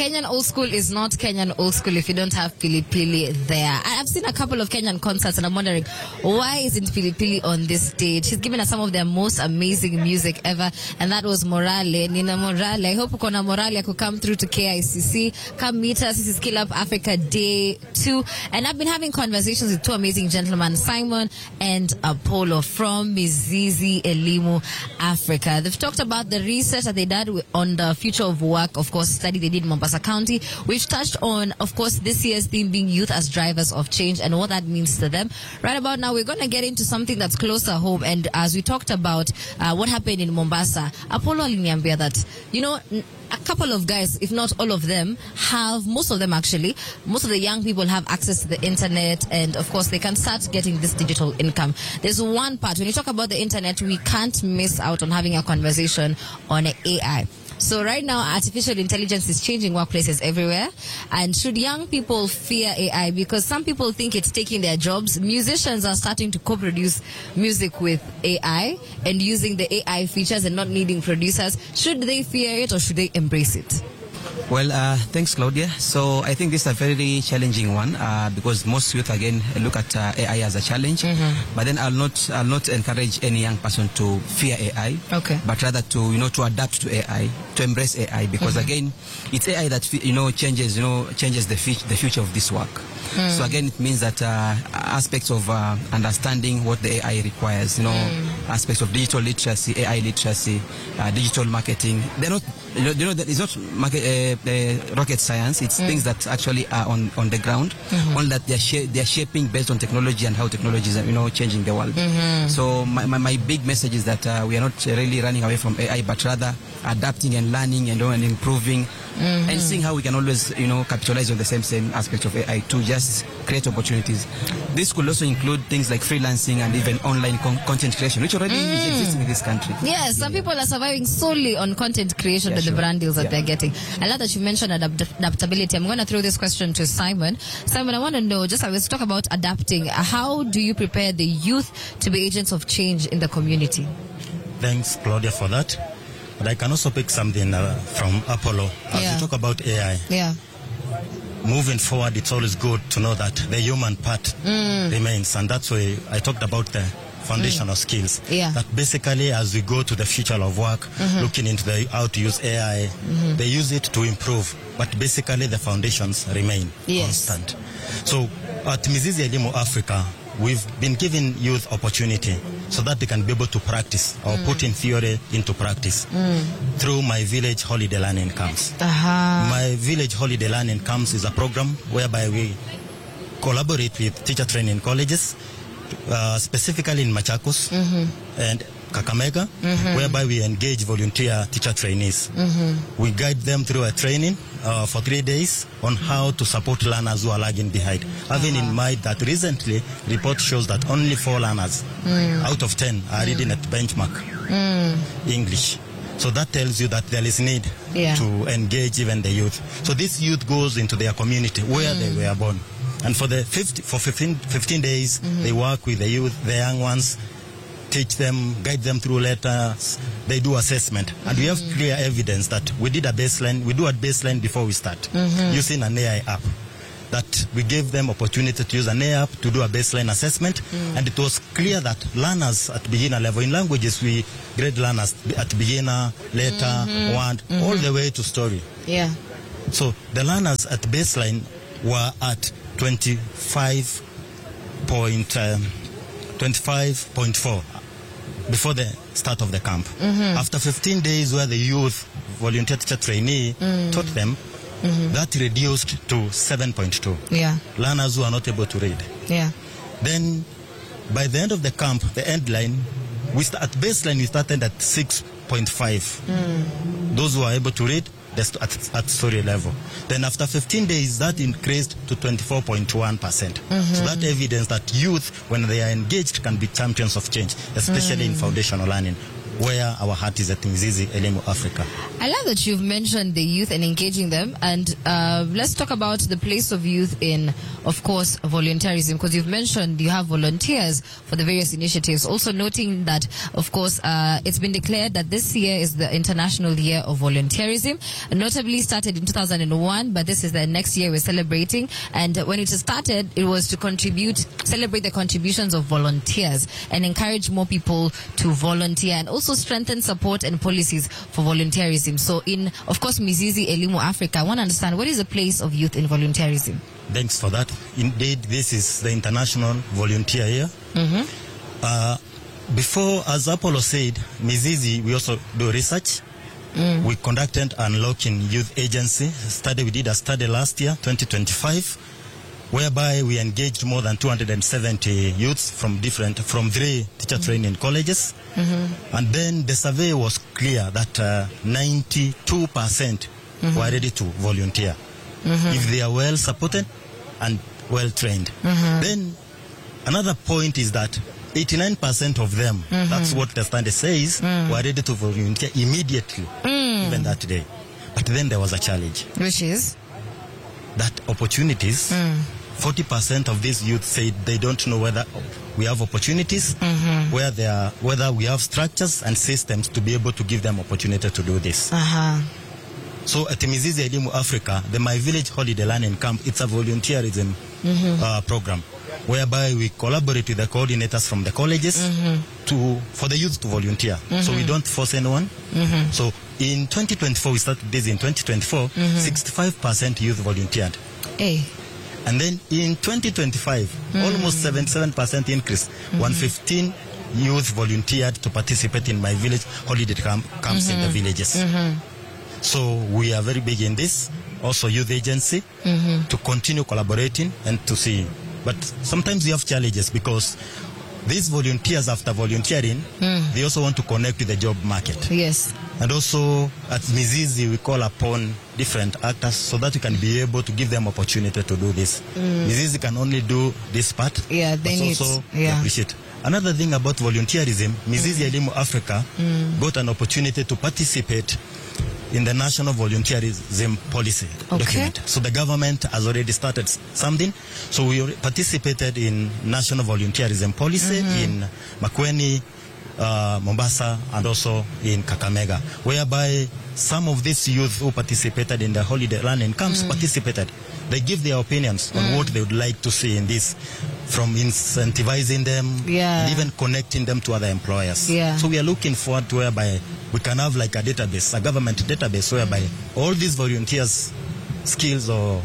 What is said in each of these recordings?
Kenyan old school is not Kenyan old school if you don't have Pili Pili there. I've seen a couple of Kenyan concerts and I'm wondering, why isn't Pili Pili on this stage? She's given us some of their most amazing music ever, and that was Morale. Nina Morale. I hope Ukona Morale could come through to KICC. Come meet us. This is Skill Up Africa Day 2. And I've been having conversations with two amazing gentlemen, Simon and Apollo from Mizizi Elimu Africa. They've talked about the research that they did on the future of work, of course, study they did in Mombasa County. We've touched on, of course, this year's theme being youth as drivers of change and what that means to them. Right about now, we're going to get into something that's closer home. And as we talked about what happened in Mombasa, Apollo aliniambia that, you know, a couple of guys, if not all of them, most of the young people have access to the internet, and of course they can start getting this digital income. There's one part, when you talk about the internet, we can't miss out on having a conversation on AI. So right now, artificial intelligence is changing workplaces everywhere. And should young people fear AI? Because some people think it's taking their jobs. Musicians are starting to co-produce music with AI and using the AI features and not needing producers. Should they fear it or should they embrace it? Well, thanks, Claudia. So I think this is a very challenging one because most youth again look at AI as a challenge. But then I'll not encourage any young person to fear AI. Okay. But rather to adapt to AI, to embrace AI, because again, it's AI that changes the future of this work. So again, it means that aspects of understanding what the AI requires, aspects of digital literacy, AI literacy, digital marketing. They're not, it's not rocket science. It's things that actually are on the ground. Only that they're shaping based on technology and how technology is changing the world. So my big message is that we are not really running away from AI, but rather adapting and learning and improving and seeing how we can always capitalize on the same aspect of AI to just create opportunities. This could also include things like freelancing and even online content creation, which already is existing in this country. Yes, some people are surviving solely on content creation and the brand deals that they're getting. I love that you mentioned adaptability. I'm going to throw this question to Simon. Simon, I want to know, just as we talk about adapting, how do you prepare the youth to be agents of change in the community? Thanks, Claudia, for that. But I can also pick something from Apollo. As we talk about AI, moving forward, it's always good to know that the human part remains. And that's why I talked about the foundational skills. That basically, as we go to the future of work, looking into how to use AI, they use it to improve. But basically, the foundations remain constant. So at Mizizi Elimu Africa, we've been giving youth opportunity so that they can be able to practice or put in theory into practice through My Village Holiday Learning Camps. My Village Holiday Learning Camps is a program whereby we collaborate with teacher training colleges, specifically in Machakos and Kakamega, whereby we engage volunteer teacher trainees. We guide them through a training for 3 days on how to support learners who are lagging behind. Having in mind that recently, report shows that only 4 learners out of 10 are reading at benchmark English. So that tells you that there is need to engage even the youth. So this youth goes into their community where they were born. And for 15 days, they work with the youth, the young ones, teach them, guide them through letters. They do assessment. And we have clear evidence that we do a baseline before we start using an AI app. That we gave them opportunity to use an AI app to do a baseline assessment. And it was clear that learners at beginner level, in languages we grade learners at beginner, later, word, all the way to story. So the learners at baseline were at 25.4 before the start of the camp. After 15 days where the youth volunteer teacher trainee taught them, that reduced to 7.2. Learners who are not able to read. Then by the end of the camp, the end line, at baseline we started at 6.5. Those who are able to read, at story level. Then after 15 days, that increased to 24.1%. So that evidence that youth, when they are engaged, can be champions of change, especially in foundational learning. where our heart is at Mizizi Elimu Africa. I love that you've mentioned the youth and engaging them. And let's talk about the place of youth in, of course, volunteerism, because you've mentioned you have volunteers for the various initiatives. Also noting that, of course, it's been declared that this year is the International Year of Volunteerism. Notably started in 2001, but this is the next year we're celebrating. And when it started, it was to celebrate the contributions of volunteers and encourage more people to volunteer, and also strengthen support and policies for volunteerism. So in, of course, Mizizi Elimu Africa, I want to understand, what is the place of youth in volunteerism? Thanks for that. Indeed, this is the International Volunteer Year. Before, as Apollo said, Mizizi, we also do research. We conducted an Unlocking Youth Agency study. We did a study last year, 2025, whereby we engaged more than 270 youths from 3 teacher training colleges. And then the survey was clear that 92% were ready to volunteer if they are well supported and well trained. Then another point is that 89% of them, that's what the study says, were ready to volunteer immediately, even that day. But then there was a challenge. Which is? That opportunities, 40% of these youth said they don't know whether we have opportunities, whether we have structures and systems to be able to give them opportunity to do this. So at Mizizi Elimu Africa, the My Village Holiday Learning Camp, it's a volunteerism program, whereby we collaborate with the coordinators from the colleges for the youth to volunteer. So we don't force anyone. So in 2024, we started this in 2024, 65% youth volunteered. And then in 2025, almost 77% increase, 115 youth volunteered to participate in My Village Holiday camps in the villages. So we are very big in this, also youth agency, to continue collaborating and to see. But sometimes we have challenges because these volunteers, after volunteering, they also want to connect with the job market. Yes. And also at Mizizi, we call upon different actors so that we can be able to give them opportunity to do this. Mizizi can only do this part. Yeah, they also appreciate. Another thing about volunteerism, Mizizi Elimu Africa got an opportunity to participate in the National Volunteerism Policy document. So the government has already started something. So we participated in National Volunteerism Policy in Makueni, Mombasa, and also in Kakamega, whereby some of these youth who participated in the holiday learning camps participated. They give their opinions on what they would like to see in this, from incentivizing them, and even connecting them to other employers. So we are looking forward to whereby we can have like a database, a government database, whereby all these volunteers' skills or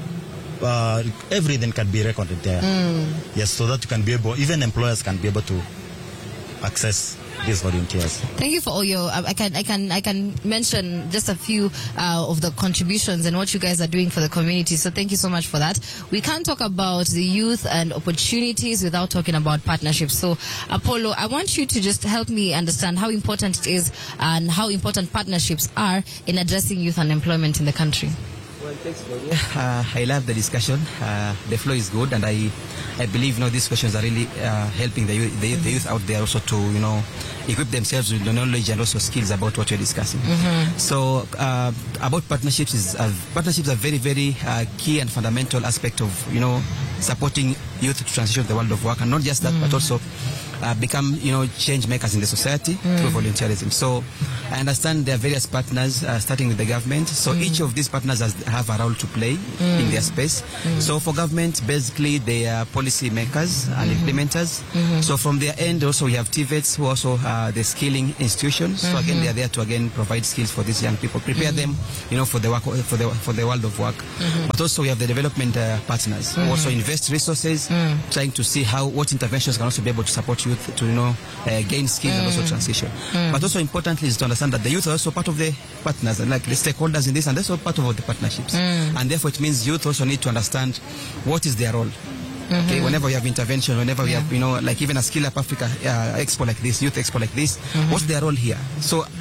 everything can be recorded there. Yes, so that you can be able, even employers can be able to access these volunteers. Thank you for all your. I can mention just a few of the contributions and what you guys are doing for the community. So thank you so much for that. We can't talk about the youth and opportunities without talking about partnerships. So Apollo, I want you to just help me understand how important it is and how important partnerships are in addressing youth unemployment in the country. Well, thanks, Gloria. I love the discussion. The flow is good, and I believe these questions are really helping the youth out there also to equip themselves with the knowledge and also skills about what we're discussing. So about partnerships are very, very key and fundamental aspect of supporting youth to transition to the world of work, and not just that, but also become change makers in the society through volunteerism. So I understand there are various partners starting with the government. So each of these partners have a role to play in their space. So for government, basically they are policy makers and implementers. So from their end also we have TVETs, who also are the skilling institutions. So again they are there to provide skills for these young people, prepare them for the work, for the world of work. But also we have the development partners who also invest resources, trying to see what interventions can also be able to support youth to gain skills and also transition. But also importantly is to understand that the youth are also part of the partners and like the stakeholders in this, and that's also part of the partnerships. And therefore it means youth also need to understand what is their role. Okay, whenever we have intervention, whenever we have like even a Skill Up Africa expo like this, youth expo like this, what's their role here? So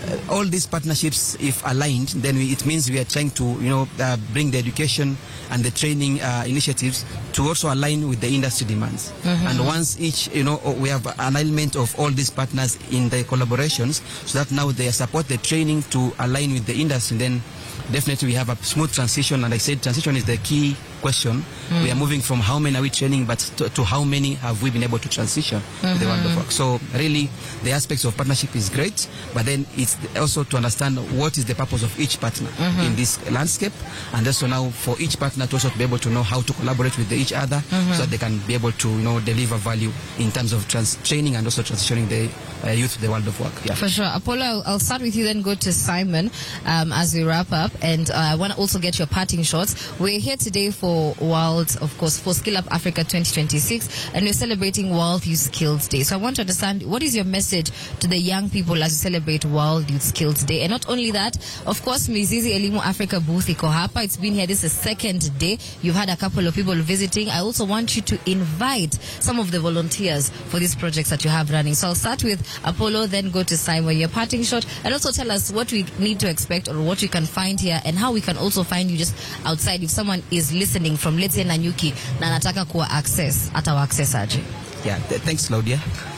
all these partnerships, if aligned, then it means we are trying to, bring the education and the training initiatives to also align with the industry demands. And once each, we have an alignment of all these partners in the collaborations, so that now they support the training to align with the industry, then definitely we have a smooth transition. And I said transition is the key question. We are moving from how many are we training, but to how many have we been able to transition to the world of work. So really, the aspects of partnership is great, but then it's also to understand what is the purpose of each partner in this landscape, and also now for each partner to also be able to know how to collaborate with each other, so that they can be able to deliver value in terms of training and also transitioning the youth to the world of work. Yeah. For sure. Apollo, I'll start with you, then go to Simon as we wrap up, and I want to also get your parting shots. We're here today for World, of course, for Skill Up Africa 2026, and we're celebrating World Youth Skills Day. So I want to understand, what is your message to the young people as you celebrate World Youth Skills Day? And not only that, of course, Mizizi Elimu Africa booth iko hapa. It's been here, this is the second day. You've had a couple of people visiting. I also want you to invite some of the volunteers for these projects that you have running. So I'll start with Apollo, then go to Simon, your parting shot, and also tell us what we need to expect or what we can find here, and how we can also find you just outside if someone is listening from, let's say, Nanyuki na nataka kuwa access, atawa access aje. Yeah, thanks, Claudia.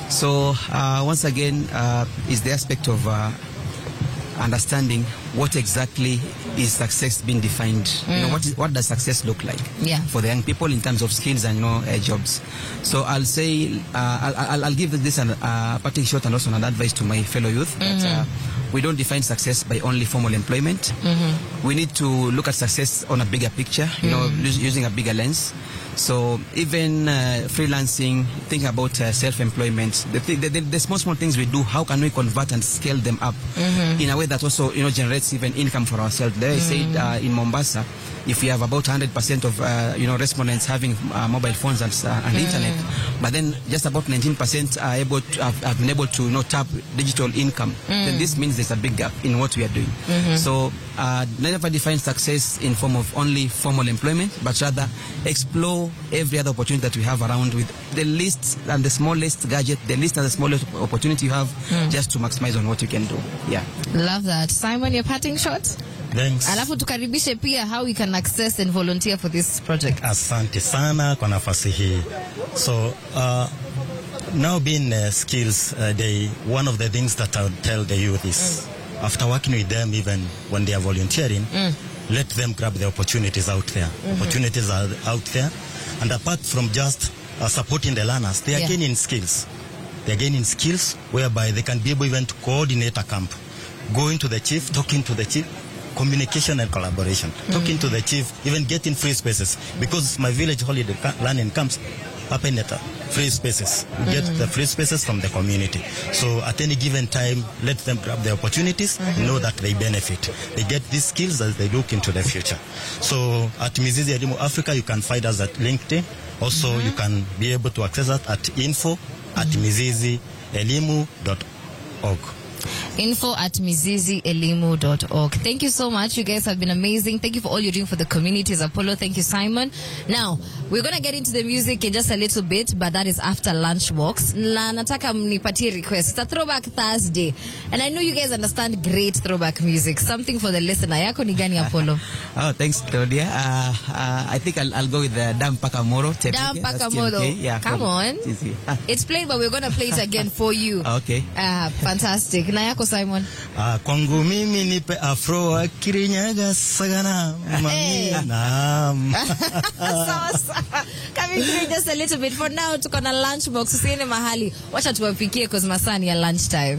So once again, is the aspect of understanding what exactly is success being defined. What does success look like for the young people in terms of skills and jobs. So I'll say I'll give this a parting shot and also an advice to my fellow youth that we don't define success by only formal employment. We need to look at success on a bigger picture, using a bigger lens. So even freelancing, think about self-employment. The small things we do, how can we convert and scale them up in a way that also generates even income for ourselves? There I said in Mombasa, if we have about 100% of respondents having mobile phones and internet, but then just about 19% are have been able to tap digital income, then this means there's a big gap in what we are doing. So never define success in form of only formal employment, but rather explore every other opportunity that we have around with the least and the smallest gadget, the least and the smallest opportunity you have, just to maximize on what you can do. Yeah. Love that. Simon, your parting shot? Thanks. Alafu tukaribishe pia how we can access and volunteer for this project. Asante sana kwa nafasi hii. So now being Skills Day, one of the things that I would tell the youth is after working with them, even when they are volunteering, let them grab the opportunities out there. Opportunities are out there, and apart from just supporting the learners, they are gaining skills. They are gaining skills whereby they can be able even to coordinate a camp, going to the chief, talking to the chief, communication and collaboration, talking to the chief, even getting free spaces, because my village holiday learning camps happen at free spaces. We get the free spaces from the community. So at any given time, let them grab the opportunities, know that they benefit. They get these skills as they look into the future. So at Mizizi Elimu Africa, you can find us at LinkedIn. Also, you can be able to access us at info@mizizielimu.org. info@mizizielimu.org. Thank you so much. You guys have been amazing. Thank you for all you're doing for the communities. Apollo, thank you, Simon. Now, we're going to get into the music in just a little bit, but that is after Lunchbox. Nataka mnipatie request. It's a throwback Thursday. And I know you guys understand great throwback music. Something for the listener. Yako ni gani, Apollo? Oh, thanks, Claudia. I think I'll go with Dam Pakamoro. Dam Pakamoro. Yeah, come on. It's played, but we're going to play it again for you. Okay. Fantastic. Na yako, Simon? Kwangu mimi nipe afro akirinyaga sagana naam. Coming through just a little bit. For now, tuko na Lunchbox. Usiende mahali. Wacha tuwapikie cause masani ya lunchtime.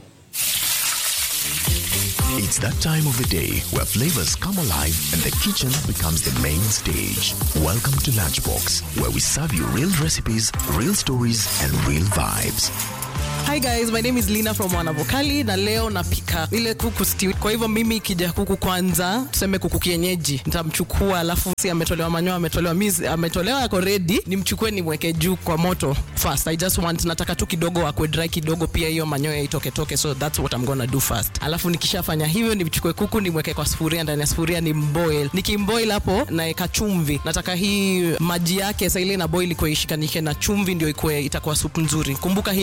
It's that time of the day where flavors come alive and the kitchen becomes the main stage. Welcome to Lunchbox, where we serve you real recipes, real stories, and real vibes. Hi guys, my name is Lina from Wanavokali na leo napika ile kuku stew. Kwa hivyo mimi kija kuku kwanza, tuseme kuku kienyeji, nitamchukua alafu si ametolewa manyoya, ametolewa yako ready, nimchukue nimweke juu kwa moto first. I just want, nataka tu kidogo akwe dry kidogo, pia hiyo manyoya itoke, so that's what I'm gonna do first. Alafu nikishafanya hivyo nimchukue kuku nimweke kwa sufuria, ndani ya sufuria ni mboil. Nikimboil hapo naeka chumvi. Nataka hii maji yake sasa ile na boil iko ishikanishe na chumvi, ndio itakuwa soup nzuri. Kumbuka hii ndio soup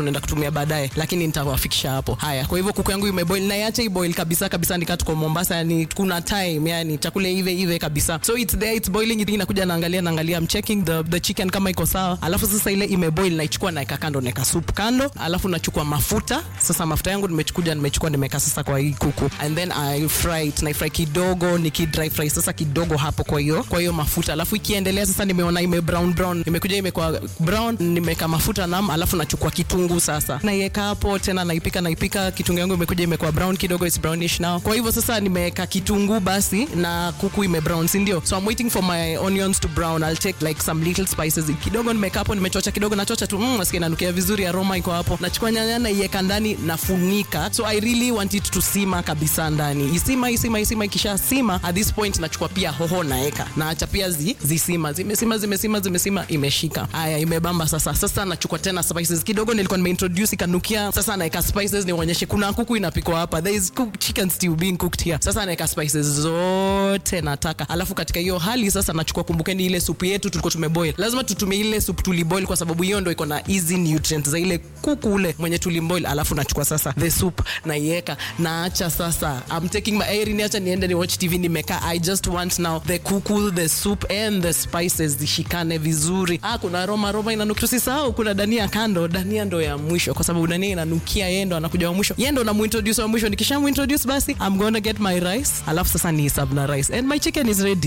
tunaenda kutumia baadaye, lakini nitawafikisha hapo. Haya, kwa hivyo kuku yangu imeboil na iache iboil kabisa kabisa, nikatu kwa Mombasa, yani kuna time, yani chakula ive kabisa. So it's there, it's boiling, inakuja naangalia, I'm checking the chicken kama iko sawa. Alafu sasa ile imeboil naichukua naeka kando, naeka soup kando, alafu nachukua mafuta. Sasa mafuta yangu nimechukua nimeka sasa kwa hii kuku, and then I fry it, na fry kidogo, dry fry sasa kidogo hapo kwa hiyo mafuta. Alafu ikiendelea sasa, nimeona ime brown, imekuja imekuwa brown, nimeka mafuta alafu nachukua kitunguu sasa naiweka hapo tena, naipika kitunguu yangu imekuja imekuwa brown kidogo, it's brownish now. Kwa hivyo sasa nimeweka kitunguu basi na kuku ime brown, si ndio? So I'm waiting for my onions to brown. I'll take like some little spices kidogo, nimeka hapo, nimechocha kidogo, nachocha tu, nasikia inanukia vizuri, aroma iko hapo. Nachukua nyanya naiweka ndani, nafunika. So I really want it to simmer kabisa ndani. Isima ikisha sima, at this point nachukua pia hoho naeka, naacha pia zisima, zimesima, imeshika. Haya, imebamba sasa. Sasa nachukua tena spices kidogo, nilikuwa nimeintroduce ikanukia. Sasa naeka spices nionyeshe kuna kuku inapikwa hapa, there is chicken stew being cooked here. Sasa naeka spices zote nataka. Alafu katika hiyo hali sasa nachukua, kumbukeni ile soup yetu tulikuwa tumeboil, lazima tutumie ile soup tuliboil, kwa sababu hiyo ndio iko na easy nutrients za ile kuku ule mwenye tulimboil. Alafu nachukua sasa the soup naiweka, naacha sasa, I'm taking my air, niacha niende ni watch TV, nimeka. I just want now the kuku, the soup and the spices zishikane vizuri. Kuna aroma inanukia. Usisahau kuna dania kando, dania ndo ya mwisho, kwa sababu dania inanukia, yeye ndo anakuja wa mwisho, yeye ndo namuintroduce wa mwisho. Nikishamuintroduce basi I'm gonna get my rice, alafu sasa ni serve na rice and my chicken is ready.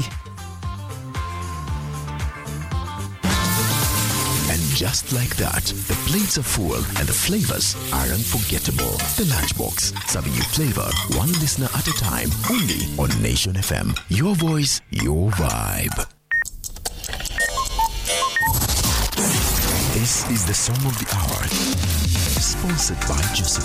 And just like that, the plates are full and the flavors are unforgettable. The Lunchbox, serving you flavor, one listener at a time, only on Nation FM. Your voice, your vibe. This is the song of the hour, sponsored by Joseph.